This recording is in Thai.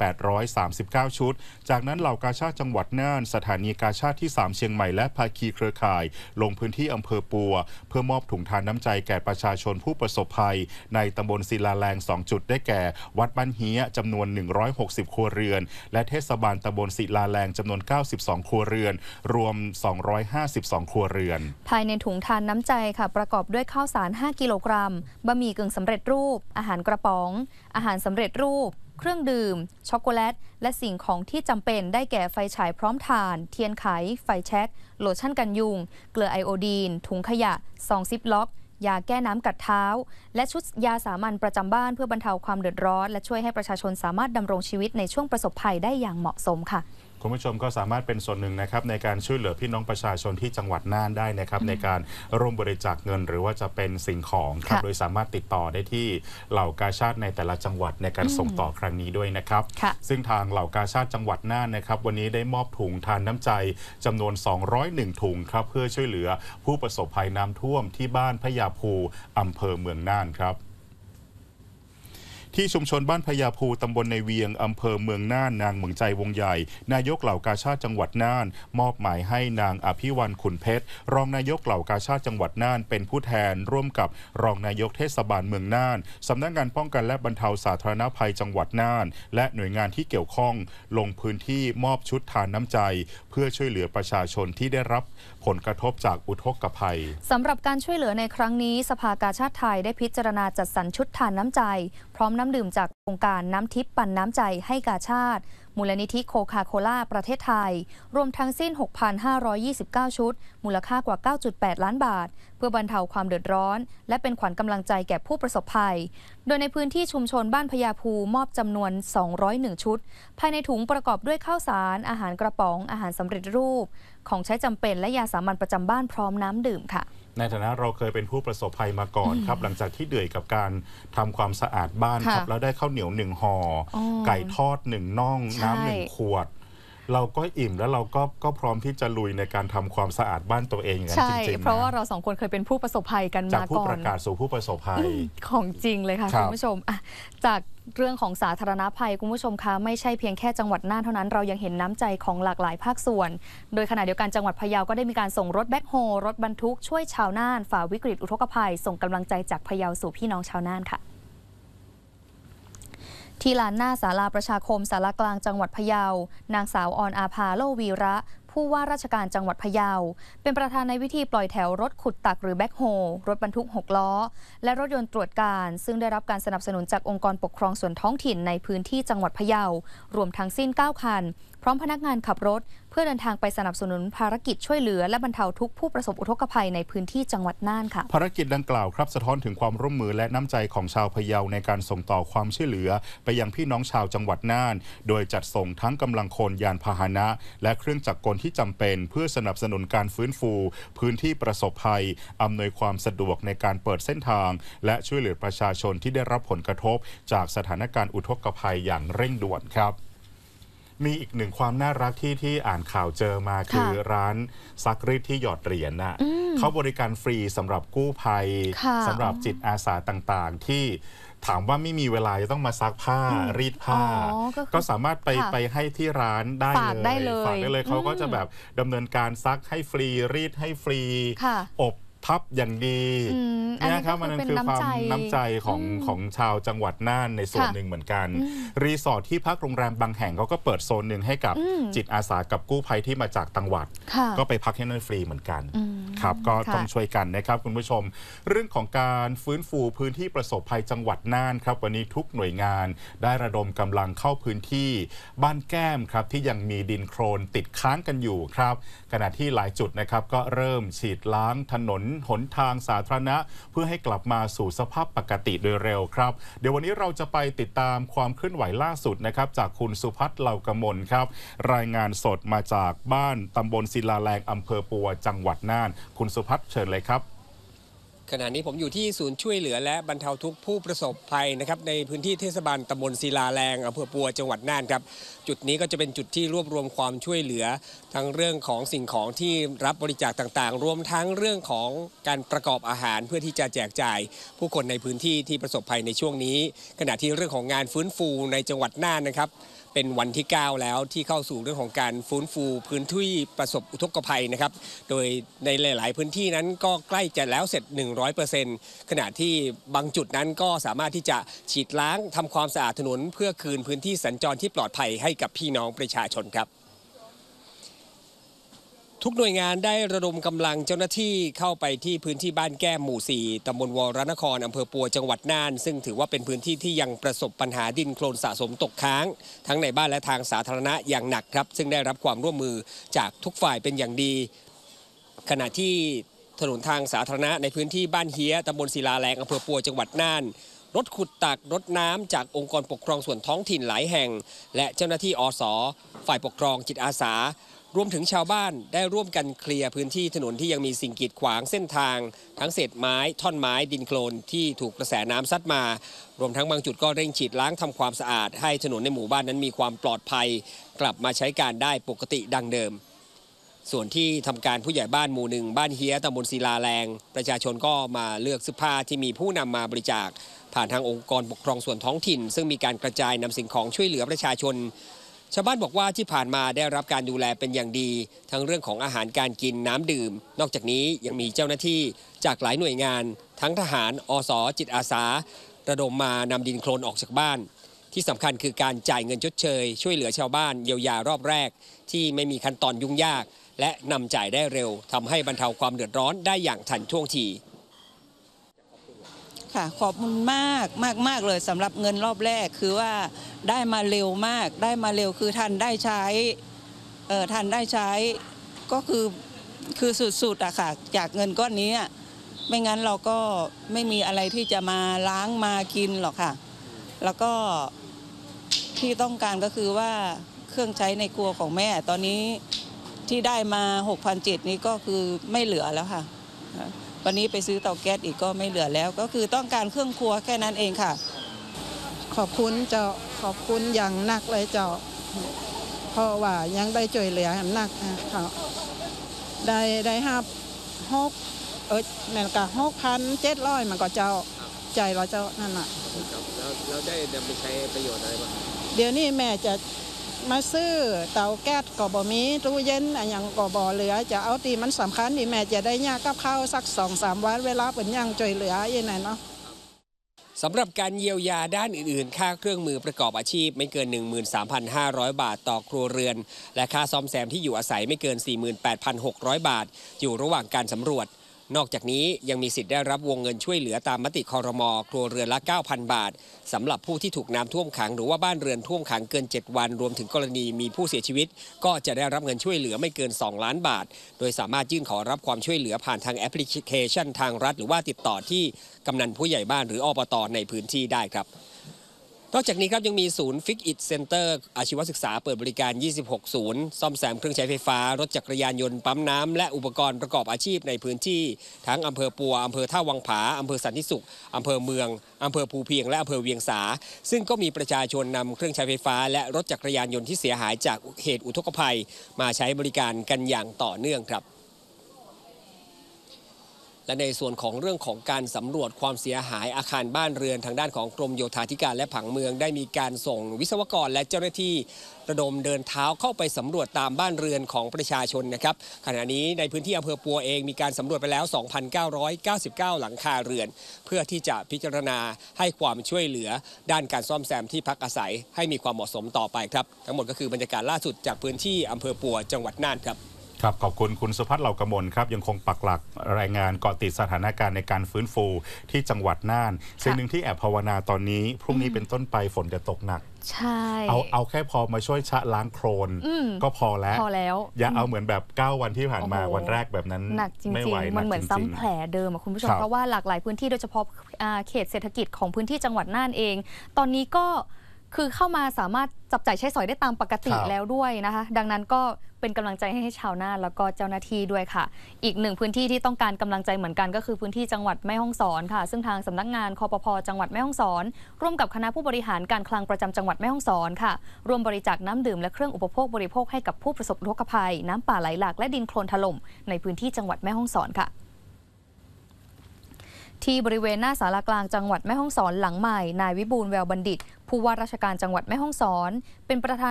839 ชุดจากนั้นเหล่ากาชาดจังหวัดน่านสถานีกาชาดที่ 3 เชียงใหม่และภาคีเครือข่ายลงพื้นที่อำเภอปัวเพื่อมอบถุงทานน้ำใจแก่ประชาชนผู้ประสบภัยในตำบลศิลาแรง2 จุดได้แก่วัดบ้านเฮียจำนวน160 ครัวเรือนและเทศบาลตำบลศิลาแรงจำนวน92 ครัวเรือนรวม252 ครัวเรือนภายในถุงทานน้ำใจค่ะประกอบด้วยข้าวสาร5 กิโลกรัมบะหมี่กึ่งสำเร็จรูปอาหารกระป๋องอาหารสำเร็จรูปเครื่องดื่มช็อกโกแลตและสิ่งของที่จำเป็นได้แก่ไฟฉายพร้อมถ่านเทียนไขไฟแช็กโลชั่นกันยุงเกลือไอโอดีนถุงขยะซองซิปล็อกยาแก้น้ำกัดเท้าและชุดยาสามัญประจำบ้านเพื่อบรรเทาความเดือดร้อนและช่วยให้ประชาชนสามารถดำรงชีวิตในช่วงประสบภัยได้อย่างเหมาะสมค่ะคุณผู้ชมก็สามารถเป็นส่วนหนึ่งนะครับในการช่วยเหลือพี่น้องประชาชนที่จังหวัดน่านได้นะครับในการร่วมบริจาคเงินหรือว่าจะเป็นสิ่งของครับโดยสามารถติดต่อได้ที่เหล่ากาชาดในแต่ละจังหวัดในการส่งต่อครั้งนี้ด้วยนะครับซึ่งทางเหล่ากาชาดจังหวัดน่านนะครับวันนี้ได้มอบถุงทานน้ำใจจำนวน201 ถุงครับเพื่อช่วยเหลือผู้ประสบภัยน้ำท่วมที่บ้านพญาภูอำเภอเมืองน่านครับที่ชุมชนบ้านพญาภูตำบลในเวียงอำเภอเมืองน่านนางเหมืองใจวงใหญ่นายกเหล่ากาชาดจังหวัดน่านมอบหมายให้นางอภิวรรณขุนเพชรรองนายกเหล่ากาชาดจังหวัดน่านเป็นผู้แทนร่วมกับรองนายกเทศบาลเมืองน่านสำนักงานป้องกันและบรรเทาสาธารณภัยจังหวัดน่านและหน่วยงานที่เกี่ยวข้องลงพื้นที่มอบชุดทานน้ำใจเพื่อช่วยเหลือประชาชนที่ได้รับผลกระทบจากอุทกภัยสำหรับการช่วยเหลือในครั้งนี้สภากาชาดไทยได้พิจารณาจัดสรรชุดทานน้ำใจพร้อมน้ำดื่มจากโครงการน้ำทิพย์ปั่นน้ำใจให้กาชาดมูลนิธิโคคาโคล่าประเทศไทยรวมทั้งสิ้น 6,529 ชุดมูลค่ากว่า 9.8 ล้านบาทเพื่อบรรเทาความเดือดร้อนและเป็นขวัญกำลังใจแก่ผู้ประสบภัยโดยในพื้นที่ชุมชนบ้านพญาภูมอบจำนวน201ชุดภายในถุงประกอบด้วยข้าวสารอาหารกระป๋องอาหารสำเร็จรูปของใช้จำเป็นและยาสามัญประจำบ้านพร้อมน้ำดื่มค่ะในฐานะเราเคยเป็นผู้ประสบภัยมาก่อนครับหลังจากที่เหนื่อยกับการทำความสะอาดบ้านครับแล้วได้ข้าวเหนียว1 ห่อไก่ทอด1 น่องน้ำ1 ขวดเราก็อิ่มแล้วเราก็พร้อมที่จะลุยในการทำความสะอาดบ้านตัวเองอย่างจริงๆเพราะว่าเรา2 คนเคยเป็นผู้ประสบภัยกันมาก่อนจากผู้ประกาศสู่ผู้ประสบภัยของจริงเลยค่ะคุณผู้ชมจากเรื่องของสาธารณภัยคุณผู้ชมคะไม่ใช่เพียงแค่จังหวัดน่านเท่านั้นเรายังเห็นน้ำใจของหลากหลายภาคส่วนโดยขณะเดียวกันจังหวัดพะเยาก็ได้มีการส่งรถแบ็คโฮรถบรรทุกช่วยชาวน่านฝ่าวิกฤตอุทกภัยส่งกำลังใจจากพะเยาสู่พี่น้องชาวน่านค่ะที่ลานหน้าศาลาประชาคมศาลากลางจังหวัดพะเยานางสาวออนอาภาโลวีระผู้ว่าราชการจังหวัดพะเยาเป็นประธานในพิธีปล่อยแถวรถขุดตักหรือแบ็คโฮรถบรรทุก6 ล้อและรถยนต์ตรวจการซึ่งได้รับการสนับสนุนจากองค์กรปกครองส่วนท้องถิ่นในพื้นที่จังหวัดพะเยารวมทั้งสิ้น9 คันพร้อมพนักงานขับรถเพื่อเดินทางไปสนับสนุนภารกิจช่วยเหลือและบรรเทาทุกข์ผู้ประสบอุทกภัยในพื้นที่จังหวัดน่านค่ะภารกิจดังกล่าวครับสะท้อนถึงความร่วมมือและน้ำใจของชาวพะเยาในการส่งต่อความช่วยเหลือไปยังพี่น้องชาวจังหวัดน่านโดยจัดส่งทั้งกำลังคนยานพาหนะและเครื่องจักรกลที่จำเป็นเพื่อสนับสนุนการฟื้นฟูพื้นที่ประสบภัยอำนวยความสะดวกในการเปิดเส้นทางและช่วยเหลือประชาชนที่ได้รับผลกระทบจากสถานการณ์อุทกภัยอย่างเร่งด่วนครับมีอีกหนึ่งความน่ารักที่อ่านข่าวเจอมาคือร้านซักรีดที่หยอดเหรียญน่ะเขาบริการฟรีสำหรับกู้ภัยสำหรับจิตอาสาต่างๆที่ถามว่าไม่มีเวลาจะต้องมาซักผ้ารีดผ้าก็สามารถไปให้ที่ร้านได้เลยฝากได้เลยเขาก็จะแบบดำเนินการซักให้ฟรีรีดให้ฟรีอบพับอย่างดีนะครับมันคือความน้ำใจของชาวจังหวัดน่านในส่วนหนึ่งเหมือนกันรีสอร์ทที่พักโรงแรมบางแห่งเขาก็เปิดโซนหนึ่งให้กับจิตอาสากับกู้ภัยที่มาจากจังหวัดก็ไปพักที่นั่นฟรีเหมือนกันครับก็ต้องช่วยกันนะครับคุณผู้ชมเรื่องของการฟื้นฟูพื้นที่ประสบภัยจังหวัดน่านครับวันนี้ทุกหน่วยงานได้ระดมกำลังเข้าพื้นที่บ้านแก้มครับที่ยังมีดินโคลนติดค้างกันอยู่ครับขณะที่หลายจุดนะครับก็เริ่มฉีดล้างถนนหนทางสาธารณะเพื่อให้กลับมาสู่สภาพปกติโดยเร็วครับเดี๋ยววันนี้เราจะไปติดตามความเคลื่อนไหวล่าสุดนะครับจากคุณสุพัฒน์เหล่ากมลครับรายงานสดมาจากบ้านตำบลศิลาแรงอำเภอปัวจังหวัดน่านคุณสุพัฒน์เชิญเลยครับขณะนี้ผมอยู่ที่ศูนย์ช่วยเหลือและบรรเทาทุกข์ผู้ประสบภัยนะครับในพื้นที่เทศบาลตำบลศิลาแรงอำเภอปัวจังหวัดน่านครับจุดนี้ก็จะเป็นจุดที่รวบรวมความช่วยเหลือทั้งเรื่องของสิ่งของที่รับบริจาคต่างๆรวมทั้งเรื่องของการประกอบอาหารเพื่อที่จะแจกจ่ายผู้คนในพื้นที่ที่ประสบภัยในช่วงนี้ขณะที่เรื่องของงานฟื้นฟูในจังหวัดน่านนะครับเป็นวันที่ 9 แล้วที่เข้าสู่เรื่องของการฟื้นฟูพื้นที่ประสบอุทกภัยนะครับโดยในหลายๆพื้นที่นั้นก็ใกล้จะแล้วเสร็จ 100% ขณะที่บางจุดนั้นก็สามารถที่จะฉีดล้างทำความสะอาดถนนเพื่อคืนพื้นที่สัญจรที่ปลอดภัยให้กับพี่น้องประชาชนครับทุกหน่วยงานได้ระดมกำลังเจ้าหน้าที่เข้าไปที่พื้นที่บ้านแก้มหมู่ 4 ตำบลวรนครอำเภอปัวจังหวัดน่านซึ่งถือว่าเป็นพื้นที่ที่ยังประสบปัญหาดินโคลนสะสมตกค้างทั้งในบ้านและทางสาธารณะอย่างหนักครับซึ่งได้รับความร่วมมือจากทุกฝ่ายเป็นอย่างดีขณะที่ถนนทางสาธารณะในพื้นที่บ้านเฮียตำบลศิลาแรงอำเภอปัวจังหวัดน่านรถขุดตักรถน้ำจากองค์กรปกครองส่วนท้องถิ่นหลายแห่งและเจ้าหน้าที่อส.ฝ่ายปกครองจิตอาสารวมถึงชาวบ้านได้ร่วมกันเคลียร์พื้นที่ถนนที่ยังมีสิ่งกีดขวางเส้นทางทั้งเศษไม้ท่อนไม้ดินโคลนที่ถูกกระแสน้ำซัดมารวมทั้งบางจุดก็เร่งฉีดล้างทำความสะอาดให้ถนนในหมู่บ้านนั้นมีความปลอดภัยกลับมาใช้การได้ปกติดังเดิมส่วนที่ทำการผู้ใหญ่บ้านหมู่ 1บ้านเฮียตำบลศิลาแรงประชาชนก็มาเลือกเสื้อผ้าที่มีผู้นำมาบริจาคผ่านทางองค์กรปกครองส่วนท้องถิ่นซึ่งมีการกระจายนำสิ่งของช่วยเหลือประชาชนชาวบ้านบอกว่าที่ผ่านมาได้รับการดูแลเป็นอย่างดีทั้งเรื่องของอาหารการกินน้ำดื่มนอกจากนี้ยังมีเจ้าหน้าที่จากหลายหน่วยงานทั้งทหารอส.จิตอาสาระดมมานำดินโคลนออกจากบ้านที่สำคัญคือการจ่ายเงินชดเชยช่วยเหลือชาวบ้านเยียวยารอบแรกที่ไม่มีขั้นตอนยุ่งยากและนำจ่ายได้เร็วทำให้บรรเทาความเดือดร้อนได้อย่างทันท่วงทีค่ะขอบคุณมากเลยสำหรับเงินรอบแรกคือว่าได้มาเร็วมากได้มาเร็วคือทันได้ใช้ก็คือสุดๆอะค่ะจากเงินก้อนนี้ไม่งั้นเราก็ไม่มีอะไรที่จะมาล้างมากินหรอกค่ะแล้วก็ที่ต้องการก็คือว่าเครื่องใช้ในครัวของแม่ตอนนี้ที่ได้มา 6,700 นี้ก็คือไม่เหลือแล้วค่ะวันนี้ไปซื้อเตาแก๊สอีกก็ไม่เหลือแล้วก็คือต้องการเครื่องครัวแค่นั้นเองค่ะขอบคุณเจ้าขอบคุณอย่างหนักเลยเจ้าเพราะว่ายังได้ช่วยเหลือหนักค่ะได้นั่นก็6,700มันก็เจ้าใจเราเจ้านั่นน่ะแล้วได้นำไปใช้ประโยชน์อะไรบ้างเดี๋ยวนี้แม่จะมาซื้อเตาแก๊สก็บ่มีตู้เย็นอย่างก็บ่เหลือจะเอาตีมันสำคัญที่แม่จะได้ย่างกับข้าวสัก 2-3 วันเวลาเป็นย่างช่วยเหลืออย่างนั้นเนาะสำหรับการเยียวยาด้านอื่นๆค่าเครื่องมือประกอบอาชีพไม่เกิน 13,500 บาทต่อครัวเรือนและค่าซ่อมแซมที่อยู่อาศัยไม่เกิน 48,600 บาทอยู่ระหว่างการสำรวจนอกจากนี้ยังมีสิทธิ์ได้รับวงเงินช่วยเหลือตามมติครม.ครัวเรือนละ 9,000 บาทสำหรับผู้ที่ถูกน้ำท่วมขังหรือว่าบ้านเรือนท่วมขังเกิน 7 วันรวมถึงกรณีมีผู้เสียชีวิตก็จะได้รับเงินช่วยเหลือไม่เกิน 2 ล้านบาทโดยสามารถยื่นขอรับความช่วยเหลือผ่านทางแอปพลิเคชันทางรัฐหรือว่าติดต่อที่กำนันผู้ใหญ่บ้านหรืออบต.ในพื้นที่ได้ครับนอกจากนี้ครับยังมีศูนย์ Fix It Center อาชีวศึกษาเปิดบริการ 26 ศูนย์ซ่อมแซมเครื่องใช้ไฟฟ้ารถจักรยานยนต์ปั๊มน้ำและอุปกรณ์ประกอบอาชีพในพื้นที่ทั้งอำเภอปัวอำเภอท่าวังผาอำเภอสันติสุขอำเภอเมืองอำเภอภูเพียงและอำเภอเวียงสาซึ่งก็มีประชาชนนำเครื่องใช้ไฟฟ้าและรถจักรยานยนต์ที่เสียหายจากเหตุอุทกภัยมาใช้บริการกันอย่างต่อเนื่องครับและในส่วนของเรื่องของการสำรวจความเสียหายอาคารบ้านเรือนทางด้านของกรมโยธาธิการและผังเมืองได้มีการส่งวิศวกรและเจ้าหน้าที่ระดมเดินเท้าเข้าไปสำรวจตามบ้านเรือนของประชาชนนะครับขณะนี้ในพื้นที่อำเภอปัวเองมีการสำรวจไปแล้ว 2,999 หลังคาเรือนเพื่อที่จะพิจารณาให้ความช่วยเหลือด้านการซ่อมแซมที่พักอาศัยให้มีความเหมาะสมต่อไปครับทั้งหมดก็คือบรรยากาศล่าสุดจากพื้นที่อำเภอปัวจังหวัดน่านครับครับขอบคุณคุณสุพัฒน์เหล่ากมลครับยังคงปักหลักรายงานเกาะติดสถานการณ์ในการฟื้นฟูที่จังหวัดน่านสิ่งหนึ่งที่แอบภาวนาตอนนี้พรุ่งนี้เป็นต้นไปฝนจะตกหนักใช่เอาแค่พอมาช่วยชะล้างโคลนก็พอแล้วอย่าเอาเหมือนแบบ9 วันที่ผ่านมาวันแรกแบบนั้นหนักจริงๆมันเหมือนซ้ำแผลเดิมคุณผู้ชมเพราะว่าหลากหลายพื้นที่โดยเฉพาะเขตเศรษฐกิจของพื้นที่จังหวัดน่านเองตอนนี้ก็คือเข้ามาสามารถจับจ่ายใช้สอยได้ตามปกติแล้วด้วยนะคะดังนั้นก็เป็นกำลังใจให้ชาวน่านแล้วก็เจ้าหน้าที่ด้วยค่ะอีกหนึ่งพื้นที่ที่ต้องการกำลังใจเหมือนกันก็คือพื้นที่จังหวัดแม่ฮ่องสอนค่ะซึ่งทางสำนักงานคปภ.จังหวัดแม่ฮ่องสอนร่วมกับคณะผู้บริหารการคลังประจำจังหวัดแม่ฮ่องสอนค่ะร่วมบริจาคน้ำดื่มและเครื่องอุปโภคบริโภคให้กับผู้ประสบอุทกภัยน้ำป่าไหลหลากและดินโคลนถล่มในพื้นที่จังหวัดแม่ฮ่องสอนค่ะที่บริเวณหน้าศาลากลางจังหวัดแม่ฮ่องสอนหลังใหม่นายวิบูลย์แววบัณฑิตผู้ว่าราชการจังหวัดแม่ฮ่องสอนเป็นประธาน